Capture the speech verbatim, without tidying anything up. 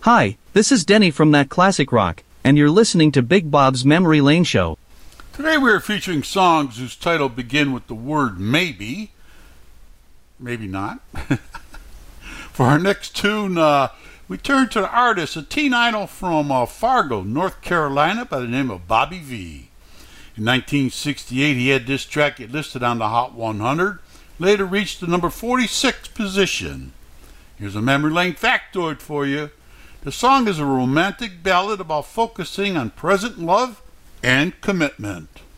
Hi, this is Denny from That Classic Rock, and you're listening to Big Bob's Memory Lane Show. Today we are featuring songs whose title begin with the word maybe. Maybe not. For our next tune, uh, we turn to the artist, a teen idol from uh, Fargo, North Carolina, by the name of Bobby Vee. In nineteen sixty-eight, he had this track get listed on the Hot one hundred, later reached the number forty-six position. Here's a memory lane factoid for you. The song is a romantic ballad about focusing on present love and commitment.